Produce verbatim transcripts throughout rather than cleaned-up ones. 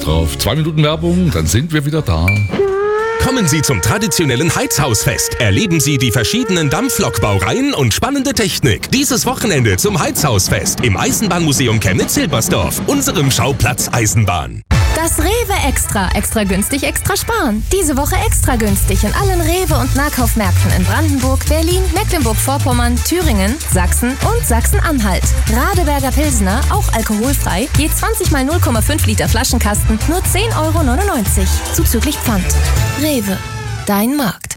drauf. Zwei Minuten Werbung, dann sind wir wieder da. Kommen Sie zum traditionellen Heizhausfest. Erleben Sie die verschiedenen Dampflokbaureihen und spannende Technik. Dieses Wochenende zum Heizhausfest im Eisenbahnmuseum Chemnitz-Silbersdorf, unserem Schauplatz Eisenbahn. Das Rewe Extra. Extra günstig, extra sparen. Diese Woche extra günstig in allen Rewe- und Nahkaufmärkten in Brandenburg, Berlin, Mecklenburg-Vorpommern, Thüringen, Sachsen und Sachsen-Anhalt. Radeberger Pilsner, auch alkoholfrei, je zwanzig mal null Komma fünf Liter Flaschenkasten, nur zehn Euro neunundneunzig. Zuzüglich Pfand. Rewe. Dein Markt.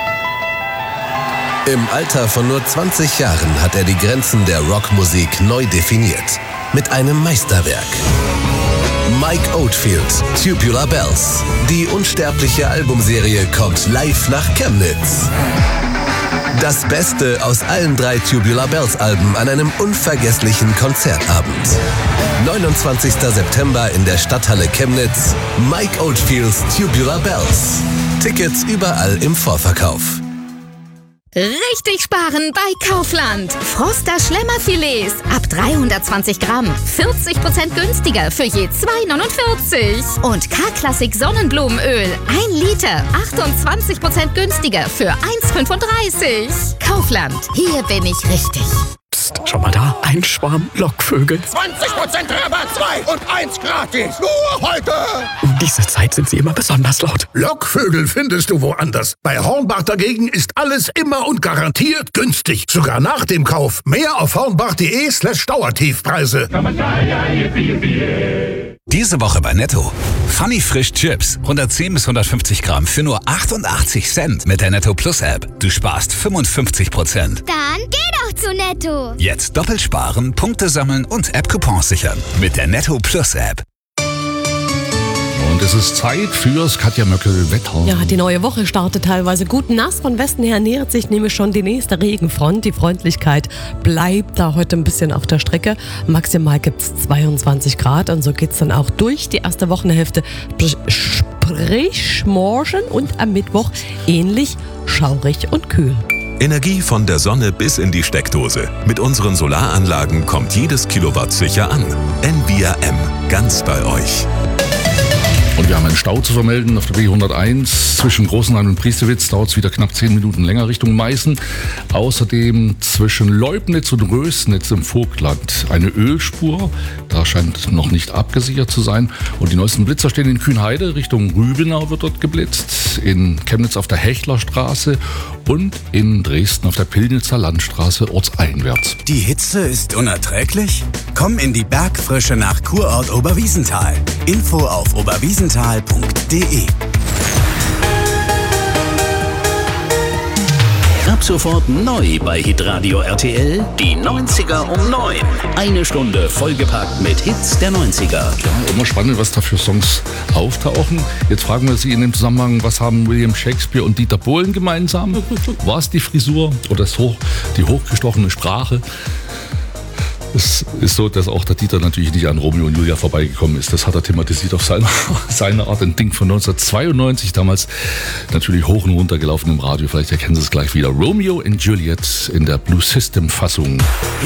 Im Alter von nur zwanzig Jahren hat er die Grenzen der Rockmusik neu definiert. Mit einem Meisterwerk. Mike Oldfield, Tubular Bells. Die unsterbliche Albumserie kommt live nach Chemnitz. Das Beste aus allen drei Tubular Bells Alben an einem unvergesslichen Konzertabend. neunundzwanzigster September in der Stadthalle Chemnitz. Mike Oldfields Tubular Bells. Tickets überall im Vorverkauf. Richtig sparen bei Kaufland. Froster Schlemmerfilets ab dreihundertzwanzig Gramm. vierzig Prozent günstiger für je zwei neunundvierzig. Und K-Klassik Sonnenblumenöl. ein Liter. achtundzwanzig Prozent günstiger für eins fünfunddreißig. Kaufland. Hier bin ich richtig. Psst, schau mal da. Ein Schwarm Lockvögel. zwanzig Prozent Rabatt, zwei und eins gratis. Nur heute. Um diese Zeit sind sie immer besonders laut. Lockvögel findest du woanders. Bei Hornbach dagegen ist alles immer und garantiert günstig. Sogar nach dem Kauf. Mehr auf hornbach.de slash Dauertiefpreise. Diese Woche bei Netto. Funny Frisch Chips. hundertzehn bis hundertfünfzig Gramm für nur achtundachtzig Cent mit der Netto Plus App. Du sparst fünfundfünfzig Prozent. Dann geh doch zu Netto. Jetzt doppelt sparen, Punkte sammeln und App-Coupons sichern. Mit der Netto Plus App. Und es ist Zeit fürs Katja Möckel-Wetter. Ja, die neue Woche startet teilweise gut nass. Von Westen her nähert sich nämlich schon die nächste Regenfront. Die Freundlichkeit bleibt da heute ein bisschen auf der Strecke. Maximal gibt es zweiundzwanzig Grad und so geht es dann auch durch die erste Wochenhälfte. Sprich morgen und am Mittwoch ähnlich schaurig und kühl. Energie von der Sonne bis in die Steckdose. Mit unseren Solaranlagen kommt jedes Kilowatt sicher an. N V I A M, ganz bei euch. Und wir haben einen Stau zu vermelden auf der B hunderteins. Zwischen Großenhain und Priestewitz dauert es wieder knapp zehn Minuten länger Richtung Meißen. Außerdem zwischen Leubnitz und Rösnitz im Vogtland eine Ölspur. Da scheint noch nicht abgesichert zu sein. Und die neuesten Blitzer stehen in Kühnheide. Richtung Rübenau wird dort geblitzt. In Chemnitz auf der Hechlerstraße und in Dresden auf der Pillnitzer Landstraße ortseinwärts. Die Hitze ist unerträglich? Komm in die Bergfrische nach Kurort Oberwiesenthal. Info auf oberwiesenthal punkt de. Ab sofort neu bei Hitradio R T L, die neunziger um neun. Eine Stunde vollgepackt mit Hits der neunziger. Ja, immer spannend, was da für Songs auftauchen. Jetzt fragen wir Sie in dem Zusammenhang, was haben William Shakespeare und Dieter Bohlen gemeinsam? War es die Frisur oder das hoch, die hochgestochene Sprache? Es ist so, dass auch der Dieter natürlich nicht an Romeo und Julia vorbeigekommen ist. Das hat er thematisiert auf seine, seine Art. Ein Ding von neunzehnhundertzweiundneunzig, damals natürlich hoch und runter gelaufen im Radio. Vielleicht erkennen Sie es gleich wieder. Romeo and Juliet in der Blue System Fassung.